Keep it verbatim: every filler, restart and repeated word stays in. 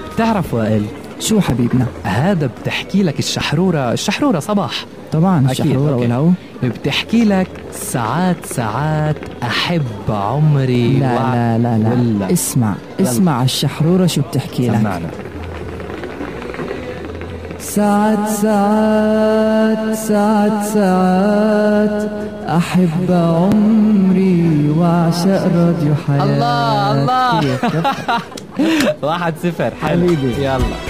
بتعرف وائل شو حبيبنا؟ هذا بتحكي لك الشحرورة الشحرورة صباح طبعا الشحرورة والهو بتحكي لك ساعات ساعات أحب عمري. لا وع... لا لا لا ولا. اسمع اسمع الشحرورة شو بتحكي لك. سمعنا. ساعات ساعات ساعات ساعات أحب عمري وأعشق راديو حياة. الله الله. واحد صفر حبيبي. يلا